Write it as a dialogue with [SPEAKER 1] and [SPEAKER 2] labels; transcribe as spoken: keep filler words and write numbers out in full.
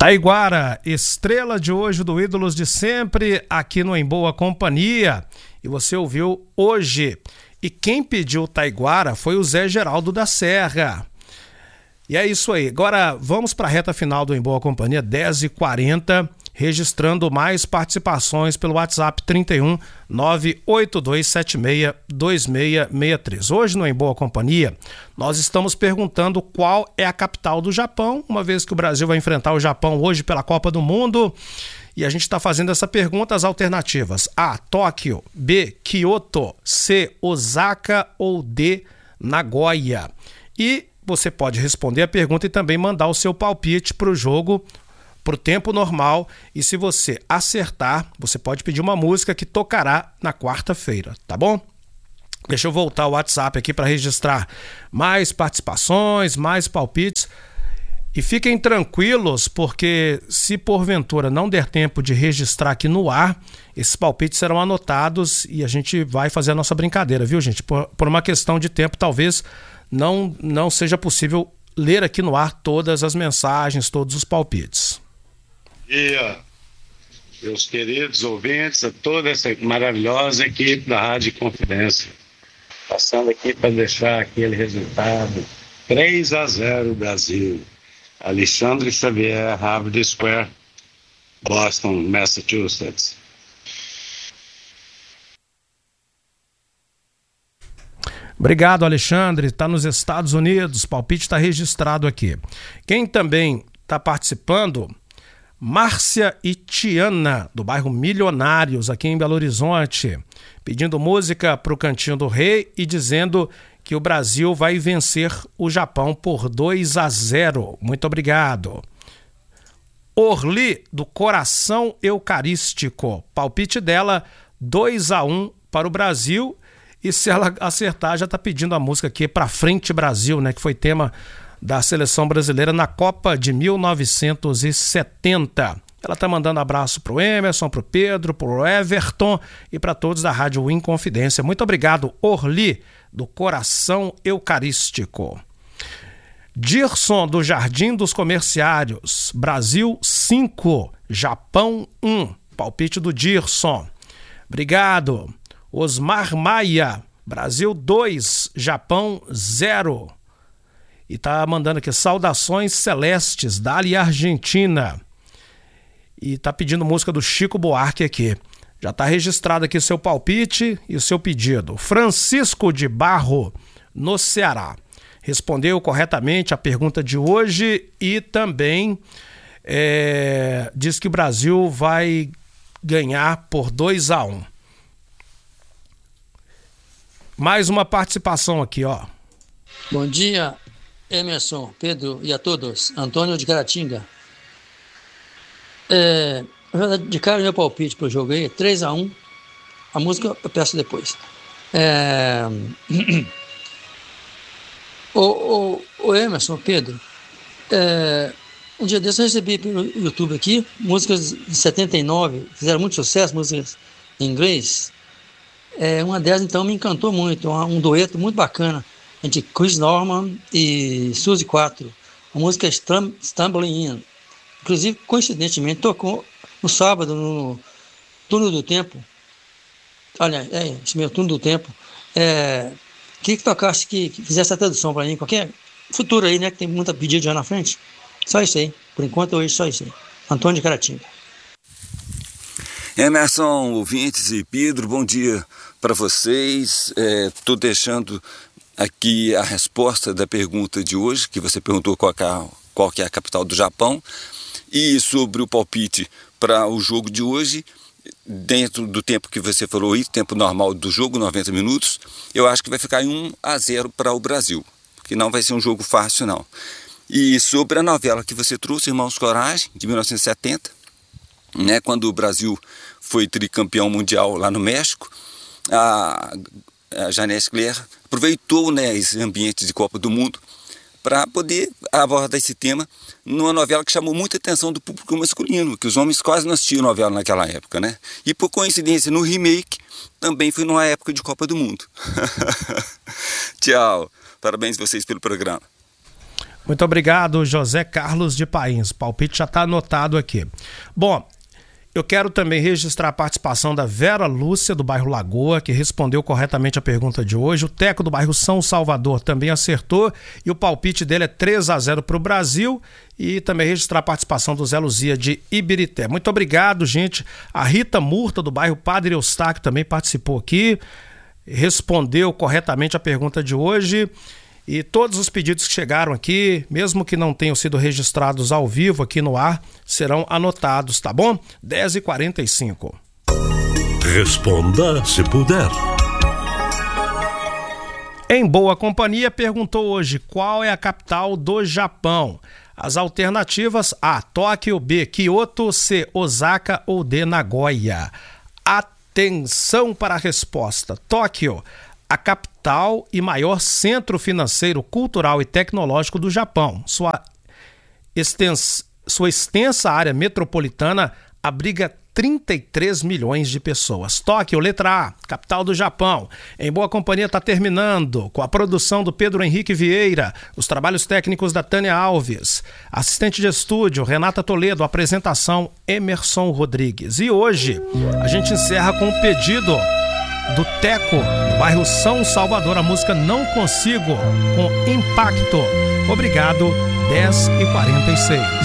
[SPEAKER 1] Taiguara, estrela de hoje do Ídolos de Sempre, aqui no Em Boa Companhia. E você ouviu hoje. E quem pediu Taiguara foi o Zé Geraldo da Serra. E é isso aí. Agora vamos para a reta final do Em Boa Companhia, dez e quarenta, registrando mais participações pelo WhatsApp trinta e um, nove oito dois sete seis, dois seis seis três. Hoje no Em Boa Companhia, nós estamos perguntando qual é a capital do Japão, uma vez que o Brasil vai enfrentar o Japão hoje pela Copa do Mundo. E a gente está fazendo essa pergunta, as alternativas: A, Tóquio; B, Kyoto; C, Osaka ou D, Nagoya. E você pode responder a pergunta e também mandar o seu palpite para o jogo, para o tempo normal. E se você acertar, você pode pedir uma música que tocará na quarta-feira, tá bom? Deixa eu voltar o WhatsApp aqui para registrar mais participações, mais palpites. E fiquem tranquilos, porque se porventura não der tempo de registrar aqui no ar, esses palpites serão anotados e a gente vai fazer a nossa brincadeira, viu, gente? Por, por uma questão de tempo, talvez não, não seja possível ler aqui no ar todas as mensagens, todos os palpites.
[SPEAKER 2] E ó, meus queridos ouvintes, a toda essa maravilhosa equipe da Rádio Confidência, passando aqui para deixar aquele resultado: três a zero Brasil. Alexandre Xavier, Harvard Square, Boston, Massachusetts.
[SPEAKER 1] Obrigado, Alexandre. Está nos Estados Unidos, palpite está registrado aqui. Quem também está participando, Márcia e Tiana, do bairro Milionários, aqui em Belo Horizonte, pedindo música para o Cantinho do Rei e dizendo que o Brasil vai vencer o Japão por dois a zero. Muito obrigado. Orli, do Coração Eucarístico, palpite dela, dois a um para o Brasil. E se ela acertar, já está pedindo a música aqui, Pra Frente Brasil, né, que foi tema da seleção brasileira na Copa de mil novecentos e setenta. Ela está mandando abraço para o Emerson, para o Pedro, para o Everton e para todos da Rádio Inconfidência. Muito obrigado, Orli, do Coração Eucarístico. Dirson, do Jardim dos Comerciários, Brasil cinco, Japão um, palpite do Dirson. Obrigado. Osmar Maia, Brasil dois, Japão zero. E tá mandando aqui saudações celestes, Dali Argentina. E tá pedindo música do Chico Buarque aqui. Já tá registrado aqui o seu palpite e o seu pedido. Francisco de Barro, no Ceará. Respondeu corretamente a pergunta de hoje e também é, diz que o Brasil vai ganhar por dois a um. Mais uma participação aqui, ó.
[SPEAKER 3] Bom dia, Emerson, Pedro e a todos. Antônio de Caratinga. É, de cara, meu palpite para o jogo aí, três a um. A música eu peço depois. É... o, o, o Emerson, Pedro, é... um dia desse eu recebi pelo YouTube aqui músicas de setenta e nove, fizeram muito sucesso, músicas em inglês. É, uma delas, então, me encantou muito, um dueto muito bacana entre Chris Norman e Suzy quatro. A música é Stumbling In. Inclusive, coincidentemente, tocou no sábado, no Túnel do Tempo. Olha, é, esse meu Túnel do Tempo. É, queria que tocasse, que, que fizesse a tradução para mim, qualquer futuro aí, né, que tem muita pedido já na frente. Só isso aí. Por enquanto, hoje, só isso aí. Antônio de Caratinga.
[SPEAKER 4] Emerson, ouvintes e Pedro, bom dia para vocês. Estou é, deixando aqui a resposta da pergunta de hoje, que você perguntou qual que é, qual que é a capital do Japão, e sobre o palpite para o jogo de hoje, dentro do tempo que você falou aí, tempo normal do jogo, noventa minutos, eu acho que vai ficar em um a zero para o Brasil, que não vai ser um jogo fácil, não. E sobre a novela que você trouxe, Irmãos Coragem, de mil novecentos e setenta, né, quando o Brasil foi tricampeão mundial lá no México, a, a Janete Claire aproveitou, né, esse ambiente de Copa do Mundo para poder abordar esse tema numa novela que chamou muita atenção do público masculino, que os homens quase não assistiam novela naquela época, né? E por coincidência, no remake, também foi numa época de Copa do Mundo. Tchau. Parabéns a vocês pelo programa.
[SPEAKER 1] Muito obrigado, José Carlos de Pains. O palpite já está anotado aqui. Bom, eu quero também registrar a participação da Vera Lúcia, do bairro Lagoa, que respondeu corretamente a pergunta de hoje. O Teco, do bairro São Salvador, também acertou. E o palpite dele é três a zero para o Brasil. E também registrar a participação do Zé Luzia, de Ibirité. Muito obrigado, gente. A Rita Murta, do bairro Padre Eustáquio, também participou aqui. Respondeu corretamente a pergunta de hoje. E todos os pedidos que chegaram aqui, mesmo que não tenham sido registrados ao vivo aqui no ar, serão anotados, tá bom? dez e quarenta e cinco.
[SPEAKER 5] Responda se puder.
[SPEAKER 1] Em Boa Companhia perguntou hoje qual é a capital do Japão. As alternativas: A, Tóquio; B, Kyoto; C, Osaka; ou D, Nagoya. Atenção para a resposta. Tóquio, a capital e maior centro financeiro, cultural e tecnológico do Japão. Sua extensa, sua extensa área metropolitana abriga trinta e três milhões de pessoas. Tóquio, letra A, capital do Japão. Em Boa Companhia está terminando com a produção do Pedro Henrique Vieira, os trabalhos técnicos da Tânia Alves, assistente de estúdio Renata Toledo, apresentação Emerson Rodrigues. E hoje a gente encerra com o pedido do Teco, do bairro São Salvador, a música Não Consigo, com Impacto. Obrigado, dez e quarenta e seis.